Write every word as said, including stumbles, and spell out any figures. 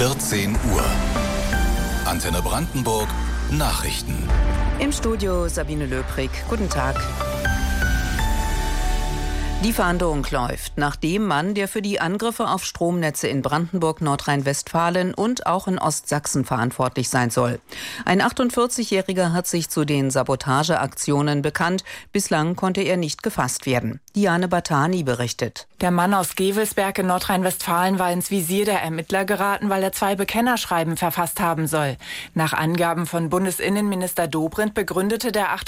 vierzehn Uhr. Antenne Brandenburg Nachrichten. Im Studio Sabine Löbrig. Guten Tag. Die Fahndung läuft nach dem Mann, der für die Angriffe auf Stromnetze in Brandenburg, Nordrhein-Westfalen und auch in Ostsachsen verantwortlich sein soll. Ein achtundvierzigjähriger hat sich zu den Sabotageaktionen bekannt. Bislang konnte er nicht gefasst werden. Diane Batani berichtet. Der Mann aus Gevelsberg in Nordrhein-Westfalen war ins Visier der Ermittler geraten, weil er zwei Bekennerschreiben verfasst haben soll. Nach Angaben von Bundesinnenminister Dobrindt begründete der